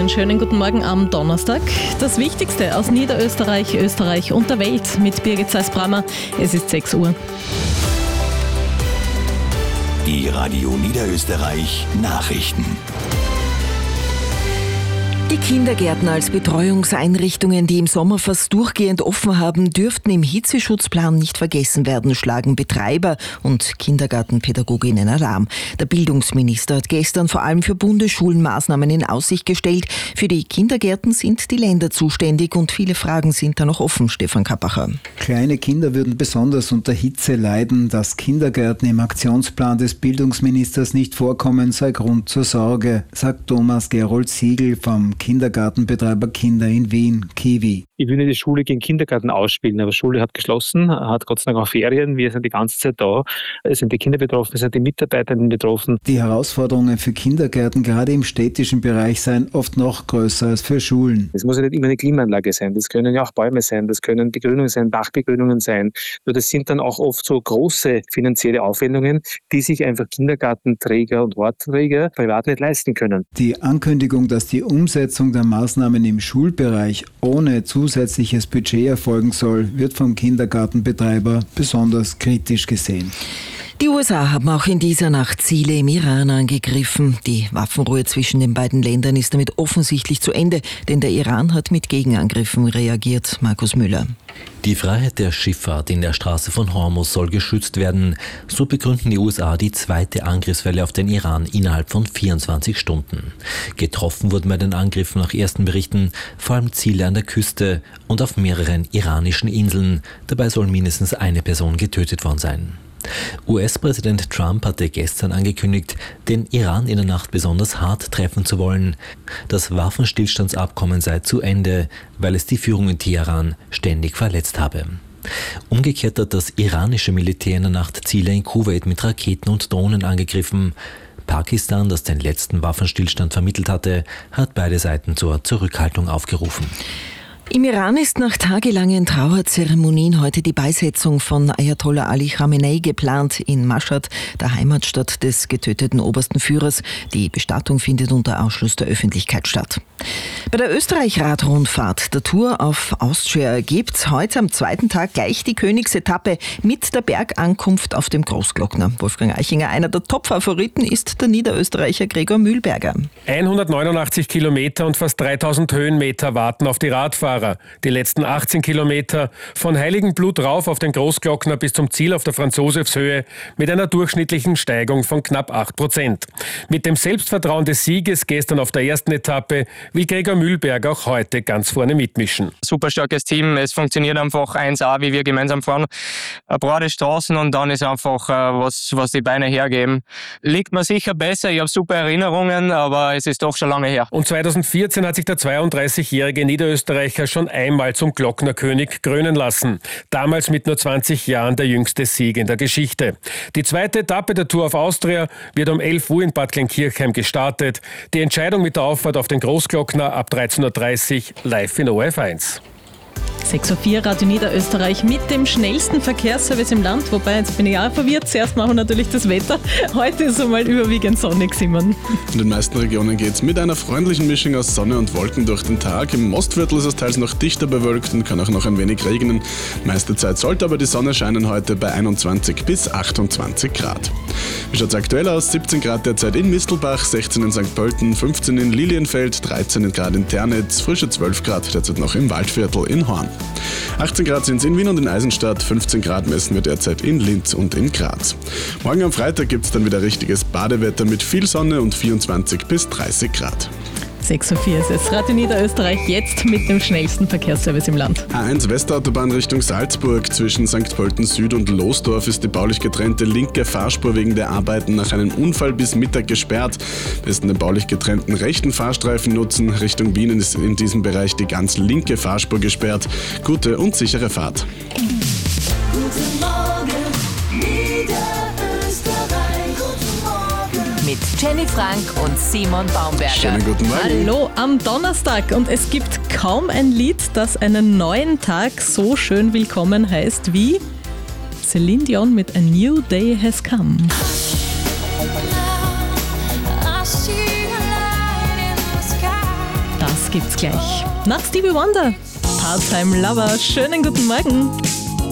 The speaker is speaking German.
einen schönen guten Morgen am Donnerstag. Das Wichtigste aus Niederösterreich, Österreich und der Welt mit Birgit Zeiss-Brammer. Es ist 6 Uhr. Die Radio Niederösterreich Nachrichten. Die Kindergärten als Betreuungseinrichtungen, die im Sommer fast durchgehend offen haben, dürften im Hitzeschutzplan nicht vergessen werden, schlagen Betreiber und Kindergartenpädagoginnen Alarm. Der Bildungsminister hat gestern vor allem für Bundesschulen Maßnahmen in Aussicht gestellt. Für die Kindergärten sind die Länder zuständig und viele Fragen sind da noch offen, Stefan Kappacher. Kleine Kinder würden besonders unter Hitze leiden. Dass Kindergärten im Aktionsplan des Bildungsministers nicht vorkommen, sei Grund zur Sorge, sagt Thomas Gerold Siegel vom Kindergartenbetreiber Kinder in Wien, Kiwi. Ich will nicht die Schule gegen Kindergarten ausspielen, aber die Schule hat geschlossen, hat Gott sei Dank auch Ferien. Wir sind die ganze Zeit da. Es sind die Kinder betroffen, es sind die Mitarbeitenden betroffen. Die Herausforderungen für Kindergärten, gerade im städtischen Bereich, seien oft noch größer als für Schulen. Es muss ja nicht immer eine Klimaanlage sein, das können ja auch Bäume sein, das können Begrünungen sein, Dachbegrünungen sein. Nur das sind dann auch oft so große finanzielle Aufwendungen, die sich einfach Kindergartenträger und Wortträger privat nicht leisten können. Die Ankündigung, dass die Umsetzung der Maßnahmen im Schulbereich ohne zusätzliches Budget erfolgen soll, wird vom Kindergartenbetreiber besonders kritisch gesehen. Die USA haben auch in dieser Nacht Ziele im Iran angegriffen. Die Waffenruhe zwischen den beiden Ländern ist damit offensichtlich zu Ende, denn der Iran hat mit Gegenangriffen reagiert. Markus Müller. Die Freiheit der Schifffahrt in der Straße von Hormuz soll geschützt werden. So begründen die USA die zweite Angriffswelle auf den Iran innerhalb von 24 Stunden. Getroffen wurden bei den Angriffen nach ersten Berichten vor allem Ziele an der Küste und auf mehreren iranischen Inseln. Dabei soll mindestens eine Person getötet worden sein. US-Präsident Trump hatte gestern angekündigt, den Iran in der Nacht besonders hart treffen zu wollen. Das Waffenstillstandsabkommen sei zu Ende, weil es die Führung in Teheran ständig verletzt habe. Umgekehrt hat das iranische Militär in der Nacht Ziele in Kuwait mit Raketen und Drohnen angegriffen. Pakistan, das den letzten Waffenstillstand vermittelt hatte, hat beide Seiten zur Zurückhaltung aufgerufen. Im Iran ist nach tagelangen Trauerzeremonien heute die Beisetzung von Ayatollah Ali Khamenei geplant in Mashhad, der Heimatstadt des getöteten obersten Führers. Die Bestattung findet unter Ausschluss der Öffentlichkeit statt. Bei der Österreich-Radrundfahrt, der Tour of Austria, gibt's heute am zweiten Tag gleich die Königsetappe mit der Bergankunft auf dem Großglockner. Wolfgang Eichinger, einer der Top-Favoriten ist der Niederösterreicher Gregor Mühlberger. 189 Kilometer und fast 3000 Höhenmeter warten auf die Radfahrer. Die letzten 18 Kilometer von Heiligenblut rauf auf den Großglockner bis zum Ziel auf der Franz-Josefs-Höhe mit einer durchschnittlichen Steigung von knapp 8%. Mit dem Selbstvertrauen des Sieges gestern auf der ersten Etappe will Gregor Mühlberger auch heute ganz vorne mitmischen. Super starkes Team, es funktioniert einfach 1A, wie wir gemeinsam fahren. Breite Straßen und dann ist einfach, was die Beine hergeben. Liegt mir sicher besser, ich habe super Erinnerungen, aber es ist doch schon lange her. Und 2014 hat sich der 32-jährige Niederösterreicher schon einmal zum Glocknerkönig krönen lassen. Damals mit nur 20 Jahren der jüngste Sieg in der Geschichte. Die zweite Etappe der Tour of Austria wird um 11 Uhr in Bad Kleinkirchheim gestartet. Die Entscheidung mit der Auffahrt auf den Großglockner ab 13.30 Uhr live in ORF1. 6.04 Uhr, Radio Niederösterreich mit dem schnellsten Verkehrsservice im Land. Wobei, jetzt bin ich auch verwirrt. Zuerst machen wir natürlich das Wetter. Heute ist einmal überwiegend sonnig, Simon. In den meisten Regionen geht es mit einer freundlichen Mischung aus Sonne und Wolken durch den Tag. Im Ostviertel ist es teils noch dichter bewölkt und kann auch noch ein wenig regnen. Meiste Zeit sollte aber die Sonne scheinen heute bei 21 bis 28 Grad. Wie schaut es aktuell aus? 17 Grad derzeit in Mistelbach, 16 in St. Pölten, 15 in Lilienfeld, 13 Grad in Ternitz, frische 12 Grad derzeit noch im Waldviertel in Horn. 18 Grad sind es in Wien und in Eisenstadt, 15 Grad messen wir derzeit in Linz und in Graz. Morgen am Freitag gibt es dann wieder richtiges Badewetter mit viel Sonne und 24 bis 30 Grad. 6.04 Uhr ist es. Radio Niederösterreich jetzt mit dem schnellsten Verkehrsservice im Land. A1 Westautobahn Richtung Salzburg. Zwischen St. Pölten Süd und Losdorf ist die baulich getrennte linke Fahrspur wegen der Arbeiten nach einem Unfall bis Mittag gesperrt. Besten den baulich getrennten rechten Fahrstreifen nutzen. Richtung Wien ist in diesem Bereich die ganz linke Fahrspur gesperrt. Gute und sichere Fahrt. Guten Morgen, Niederösterreich. Mit Jenny Frank und Simon Baumberger. Schönen guten Morgen. Hallo am Donnerstag und es gibt kaum ein Lied, das einen neuen Tag so schön willkommen heißt wie Celine Dion mit A New Day Has Come. Das gibt's gleich. Nach Stevie Wonder. Part-Time Lover. Schönen guten Morgen.